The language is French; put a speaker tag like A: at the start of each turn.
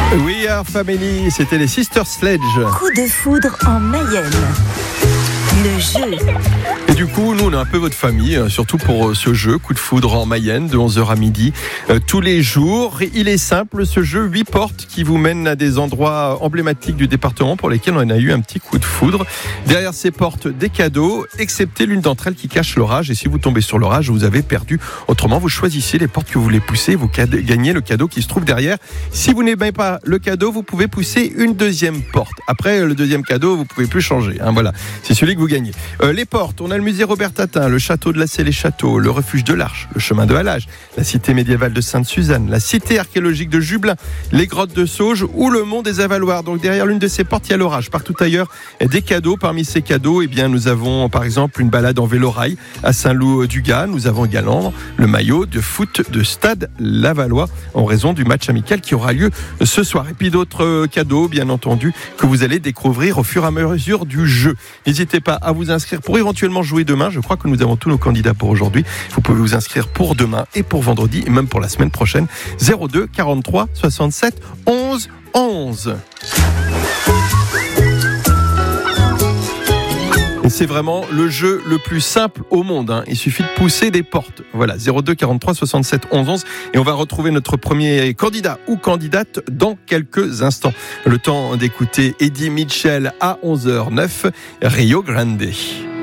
A: We Are Family, c'était les Sister Sledge.
B: Coup de foudre en Mayenne. Le jeu.
A: Et du coup, nous, on est un peu votre famille, surtout pour ce jeu, Coup de foudre en Mayenne, de 11h à midi, tous les jours. Il est simple, ce jeu, 8 portes qui vous mènent à des endroits emblématiques du département pour lesquels on a eu un petit coup de foudre. Derrière ces portes, des cadeaux, excepté l'une d'entre elles qui cache l'orage. Et si vous tombez sur l'orage, vous avez perdu. Autrement, vous choisissez les portes que vous voulez pousser, vous gagnez le cadeau qui se trouve derrière. Si vous n'aimez pas le cadeau, vous pouvez pousser une deuxième porte. Après, le deuxième cadeau, vous pouvez plus changer. Voilà, c'est celui que vous gagnez. Les portes, on a le musée Robert Tatin, le château de la Celle-les-Châteaux, le refuge de l'Arche, le chemin de Halage, la cité médiévale de Sainte-Suzanne, la cité archéologique de Jublin, les grottes de Sauge ou le mont des Avaloirs. Donc derrière l'une de ces portes, il y a l'orage. Partout ailleurs, des cadeaux. Parmi ces cadeaux, nous avons par exemple une balade en vélo-rail à Saint-Loup-du-Gard. Nous avons également le maillot de foot de Stade Lavallois en raison du match amical qui aura lieu ce soir. Et puis d'autres cadeaux, bien entendu, que vous allez découvrir au fur et à mesure du jeu. N'hésitez pas à vous inscrire pour éventuellement jouer demain. Je crois que nous avons tous nos candidats pour aujourd'hui. Vous pouvez vous inscrire pour demain et pour vendredi et même pour la semaine prochaine. 02 43 67 11 11. C'est vraiment le jeu le plus simple au monde. Il suffit de pousser des portes. Voilà, 02 43 67 11 11. Et on va retrouver notre premier candidat ou candidate dans quelques instants. Le temps d'écouter Eddie Mitchell à 11h09, Rio Grande.